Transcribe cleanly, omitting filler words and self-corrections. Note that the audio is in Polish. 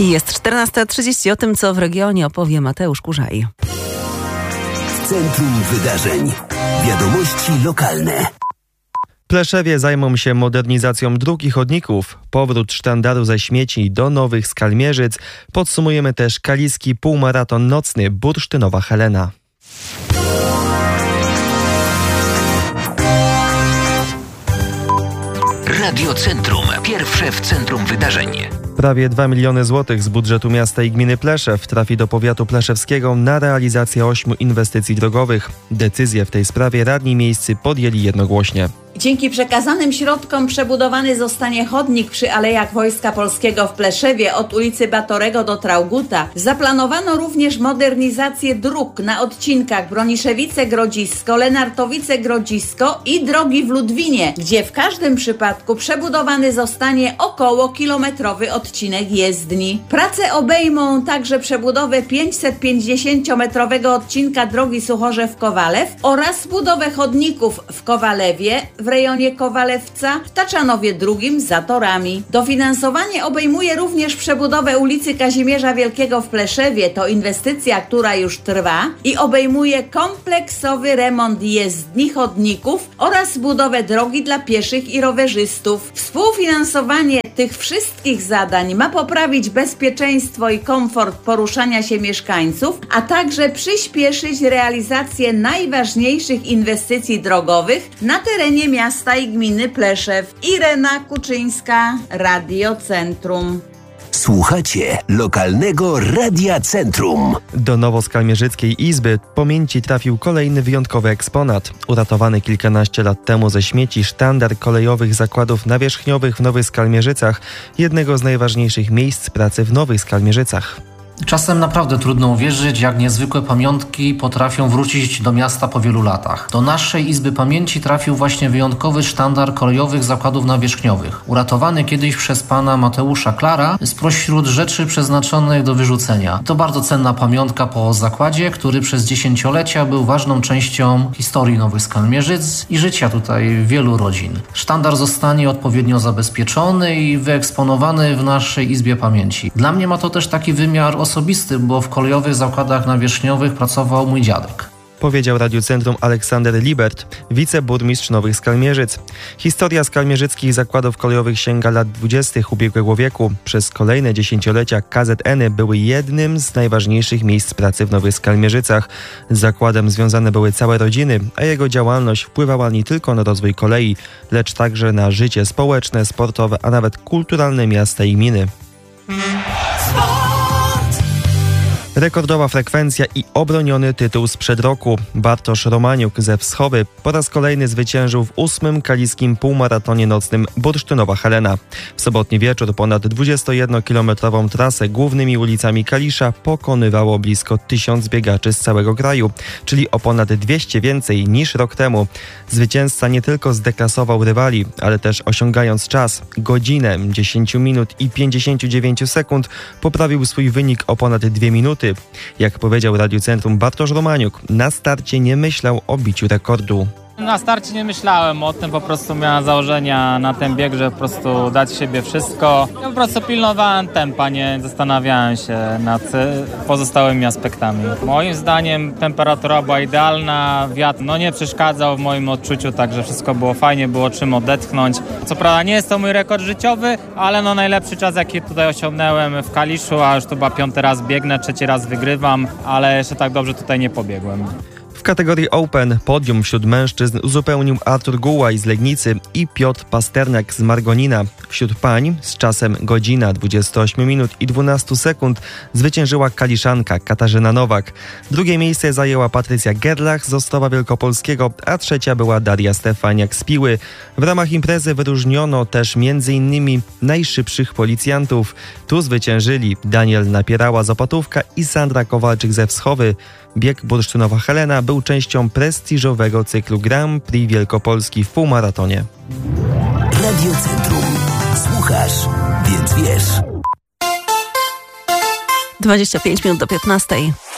Jest 14:30. O tym, co w regionie, opowie Mateusz Kurzaj. W centrum wydarzeń. Wiadomości lokalne. Pleszewie zajmą się modernizacją dróg i chodników. Powrót sztandaru ze śmieci do Nowych Skalmierzyc. Podsumujemy też kaliski półmaraton nocny Bursztynowa Helena. Radio Centrum. Pierwsze w centrum wydarzeń. Prawie 2 miliony złotych z budżetu miasta i gminy Pleszew trafi do powiatu pleszewskiego na realizację 8 inwestycji drogowych. Decyzje w tej sprawie radni miejscy podjęli jednogłośnie. Dzięki przekazanym środkom przebudowany zostanie chodnik przy Alejach Wojska Polskiego w Pleszewie od ulicy Batorego do Trauguta. Zaplanowano również modernizację dróg na odcinkach Broniszewice-Grodzisko, Lenartowice-Grodzisko i drogi w Ludwinie, gdzie w każdym przypadku przebudowany zostanie około kilometrowy odcinek jezdni. Prace obejmą także przebudowę 550-metrowego odcinka drogi Suchorzew-Kowalew oraz budowę chodników w Kowalewie, w rejonie Kowalewca, w Taczanowie II z zatorami. Dofinansowanie obejmuje również przebudowę ulicy Kazimierza Wielkiego w Pleszewie. To inwestycja, która już trwa i obejmuje kompleksowy remont jezdni, chodników oraz budowę drogi dla pieszych i rowerzystów. Współfinansowanie tych wszystkich zadań ma poprawić bezpieczeństwo i komfort poruszania się mieszkańców, a także przyspieszyć realizację najważniejszych inwestycji drogowych na terenie miasta i gminy Pleszew. Irena Kuczyńska, Radio Centrum. Słuchacie lokalnego Radia Centrum. Do Nowoskalmierzyckiej Izby Pamięci trafił kolejny wyjątkowy eksponat. Uratowany kilkanaście lat temu ze śmieci sztandar kolejowych zakładów nawierzchniowych w Nowych Skalmierzycach, jednego z najważniejszych miejsc pracy w Nowych Skalmierzycach. Czasem naprawdę trudno uwierzyć, jak niezwykłe pamiątki potrafią wrócić do miasta po wielu latach. Do naszej Izby Pamięci trafił właśnie wyjątkowy sztandar kolejowych zakładów nawierzchniowych, uratowany kiedyś przez pana Mateusza Klara spośród rzeczy przeznaczonych do wyrzucenia. To bardzo cenna pamiątka po zakładzie, który przez dziesięciolecia był ważną częścią historii Nowych Skalmierzyc i życia tutaj wielu rodzin. Sztandar zostanie odpowiednio zabezpieczony i wyeksponowany w naszej Izbie Pamięci. Dla mnie ma to też taki wymiar osobisty, bo w kolejowych zakładach nawierzchniowych pracował mój dziadek. Powiedział Radiu Centrum Aleksander Libert, wiceburmistrz Nowych Skalmierzyc. Historia skalmierzyckich zakładów kolejowych sięga lat 20. ubiegłego wieku. Przez kolejne dziesięciolecia KZN-y były jednym z najważniejszych miejsc pracy w Nowych Skalmierzycach. Z zakładem związane były całe rodziny, a jego działalność wpływała nie tylko na rozwój kolei, lecz także na życie społeczne, sportowe, a nawet kulturalne miasta i gminy. Rekordowa frekwencja i obroniony tytuł sprzed roku. Bartosz Romaniuk ze Wschowy po raz kolejny zwyciężył w 8. kaliskim półmaratonie nocnym Bursztynowa Helena. W sobotni wieczór ponad 21-kilometrową trasę głównymi ulicami Kalisza pokonywało blisko 1000 biegaczy z całego kraju, czyli o ponad 200 więcej niż rok temu. Zwycięzca nie tylko zdeklasował rywali, ale też osiągając czas, godzinę, 10 minut i 59 sekund, poprawił swój wynik o ponad 2 minuty. Jak powiedział Radiu Centrum Bartosz Romaniuk, na starcie nie myślał o biciu rekordu. Na starcie nie myślałem o tym, po prostu miałem założenia na ten bieg, że po prostu dać siebie wszystko. Ja po prostu pilnowałem tempa, nie zastanawiałem się nad pozostałymi aspektami. Moim zdaniem temperatura była idealna, wiatr nie przeszkadzał w moim odczuciu, także wszystko było fajnie, było czym odetchnąć. Co prawda nie jest to mój rekord życiowy, ale najlepszy czas, jaki tutaj osiągnąłem w Kaliszu, a już to chyba 5. raz biegnę, 3. raz wygrywam, ale jeszcze tak dobrze tutaj nie pobiegłem. W kategorii Open podium wśród mężczyzn uzupełnił Artur Gułaj z Legnicy i Piotr Pasternak z Margonina. Wśród pań z czasem godzina 28 minut i 12 sekund zwyciężyła kaliszanka Katarzyna Nowak. Drugie miejsce zajęła Patrycja Gerlach z Ostrowa Wielkopolskiego, a trzecia była Daria Stefaniak z Piły. W ramach imprezy wyróżniono też m.in. najszybszych policjantów. Tu zwyciężyli Daniel Napierała z Opatówka i Sandra Kowalczyk ze Wschowy. Bieg Bursztynowa Helena był częścią prestiżowego cyklu Grand Prix Wielkopolski w półmaratonie. Radio Centrum. Słuchasz, więc wiesz. 25 minut do 15.